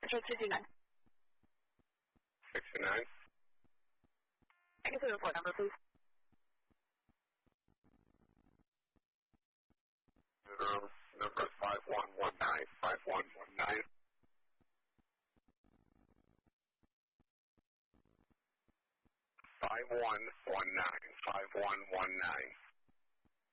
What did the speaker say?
Control 229. 69. I can see the report number, please. Number 5119. 5119. 5119. 5119.